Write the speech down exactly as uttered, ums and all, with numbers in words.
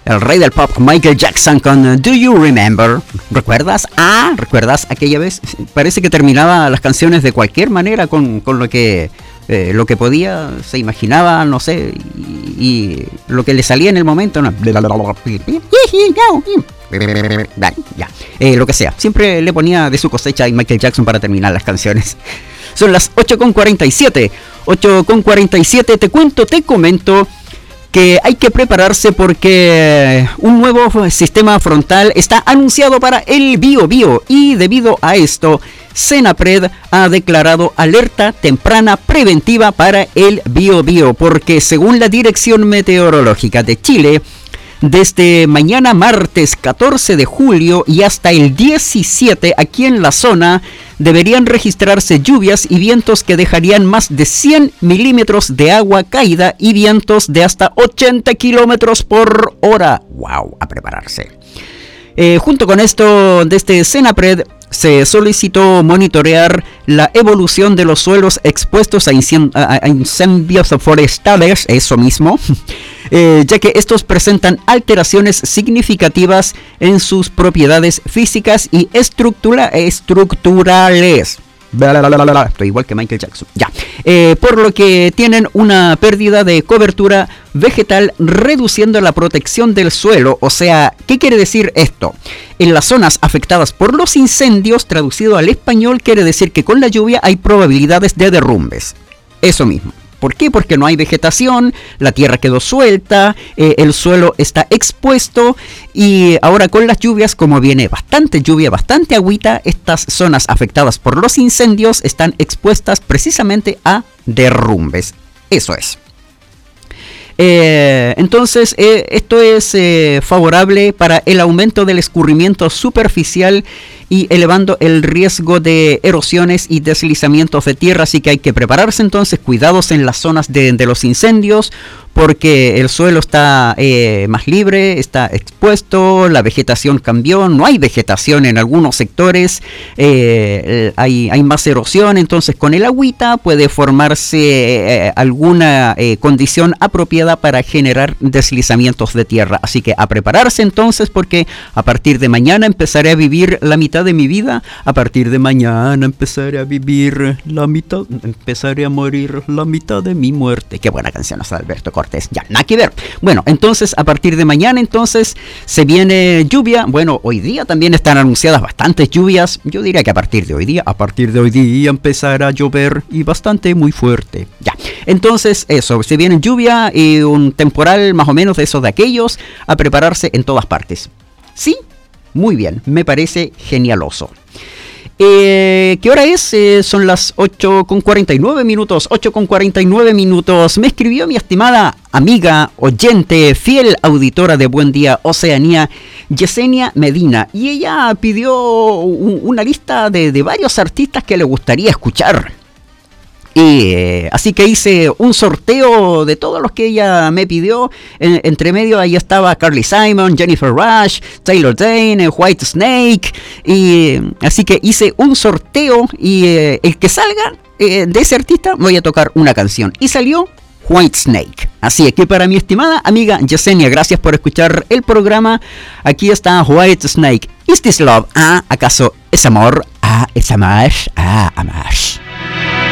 el rey del pop, Michael Jackson, con Do You Remember? ¿Recuerdas? Ah, ¿recuerdas aquella vez? Parece que terminaba las canciones de cualquier manera con, con lo que eh, lo que podía, se imaginaba, no sé, y, y lo que le salía en el momento, ¿no? Ya, eh, lo que sea. Siempre le ponía de su cosecha a Michael Jackson para terminar las canciones. Son las ocho con cuarenta y siete. ocho con cuarenta y siete. Te cuento, te comento que hay que prepararse porque un nuevo sistema frontal está anunciado para el Biobío y debido a esto, Senapred ha declarado alerta temprana preventiva para el Biobío, porque según la Dirección Meteorológica de Chile, desde mañana martes catorce de julio y hasta el diecisiete aquí en la zona deberían registrarse lluvias y vientos que dejarían más de cien milímetros de agua caída y vientos de hasta ochenta kilómetros por hora. ¡Wow! A prepararse. Eh, junto con esto, desde Senapred se solicitó monitorear la evolución de los suelos expuestos a, incien- a, a incendios forestales, eso mismo, eh, ya que estos presentan alteraciones significativas en sus propiedades físicas y estructura- estructurales. Estoy igual que Michael Jackson. Ya. Eh, por lo que tienen una pérdida de cobertura vegetal, reduciendo la protección del suelo. O sea, ¿qué quiere decir esto? En las zonas afectadas por los incendios, traducido al español, quiere decir que con la lluvia hay probabilidades de derrumbes. Eso mismo. ¿Por qué? Porque no hay vegetación, la tierra quedó suelta, eh, el suelo está expuesto y ahora con las lluvias, como viene bastante lluvia, bastante agüita, estas zonas afectadas por los incendios están expuestas precisamente a derrumbes. Eso es. Eh, entonces, eh, esto es eh, favorable para el aumento del escurrimiento superficial y elevando el riesgo de erosiones y deslizamientos de tierra, así que hay que prepararse entonces, cuidados en las zonas de, de los incendios, porque el suelo está eh, más libre, está expuesto, la vegetación cambió, no hay vegetación en algunos sectores, eh, hay, hay más erosión, entonces con el agüita puede formarse eh, alguna eh, condición apropiada para generar deslizamientos de tierra, así que a prepararse entonces, porque a partir de mañana empezaré a vivir la mitad de mi vida, a partir de mañana empezaré a vivir la mitad, empezaré a morir la mitad de mi muerte. Qué buena canción es Alberto Cortés. Ya, nada que ver. Bueno, entonces a partir de mañana entonces se viene lluvia. Bueno, hoy día también están anunciadas bastantes lluvias. Yo diría que a partir de hoy día, a partir de hoy día empezará a llover y bastante muy fuerte. Ya, entonces eso, se viene lluvia y un temporal más o menos de esos de aquellos, a prepararse en todas partes. ¿Sí? Muy bien, me parece genialoso. Eh, ¿Qué hora es? Eh, son las ocho con cuarenta y nueve minutos. ocho con cuarenta y nueve minutos. Me escribió mi estimada amiga, oyente, fiel auditora de Buen Día Oceanía, Yesenia Medina. Y ella pidió un, una lista de, de varios artistas que le gustaría escuchar. Y, eh, así que hice un sorteo de todos los que ella me pidió. En, entre medio ahí estaba Carly Simon, Jennifer Rush, Taylor Dayne, White Snake. Y eh, así que hice un sorteo y eh, el que salga eh, de ese artista voy a tocar una canción. Y salió White Snake. Así que para mi estimada amiga Yesenia, gracias por escuchar el programa. Aquí está White Snake. ¿Is this love? Ah, ¿acaso es amor? Ah, es amor. Ah, amor.